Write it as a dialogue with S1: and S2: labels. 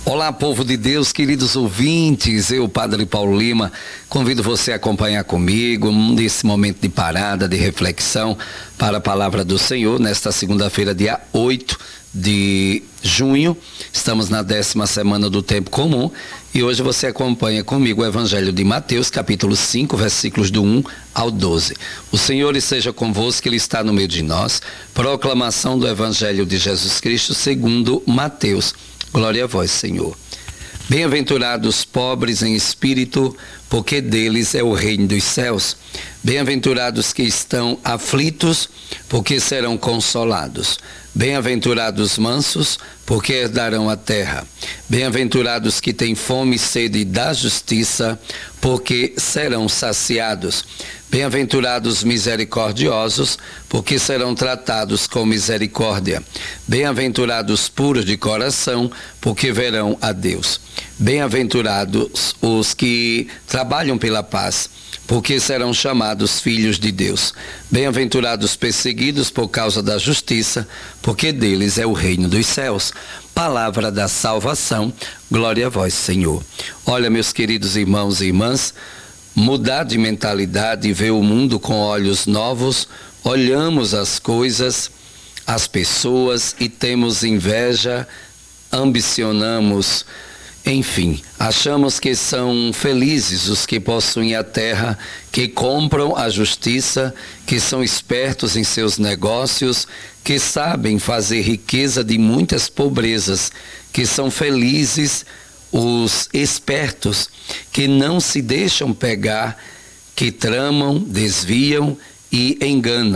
S1: Olá, povo de Deus, queridos ouvintes, eu, Padre Paulo Lima, convido você a acompanhar comigo nesse momento de parada, de reflexão para a Palavra do Senhor, nesta segunda-feira, dia 8 de junho. Estamos na 10ª semana do Tempo Comum e hoje você acompanha comigo o Evangelho de Mateus, capítulo 5, versículos do 1 ao 12. O Senhor esteja convosco, Ele está no meio de nós. Proclamação do Evangelho de Jesus Cristo segundo Mateus. Glória a vós, Senhor. Bem-aventurados os pobres em espírito, porque deles é o reino dos céus. Bem-aventurados que estão aflitos, porque serão consolados. Bem-aventurados os mansos, porque herdarão a terra. Bem-aventurados que têm fome e sede da justiça, porque serão saciados. Bem-aventurados os misericordiosos, porque serão tratados com misericórdia. Bem-aventurados os puros de coração, porque verão a Deus. Bem-aventurados os que trabalham pela paz, porque serão chamados filhos de Deus. Bem-aventurados os perseguidos por causa da justiça, porque deles é o reino dos céus. Palavra da salvação, glória a vós, Senhor. Olha, meus queridos irmãos e irmãs, mudar de mentalidade e ver o mundo com olhos novos, olhamos as coisas, as pessoas e temos inveja, ambicionamos, enfim, achamos que são felizes os que possuem a terra, que compram a justiça, que são espertos em seus negócios, que sabem fazer riqueza de muitas pobrezas, que são felizes os espertos, que não se deixam pegar, que tramam, desviam e enganam.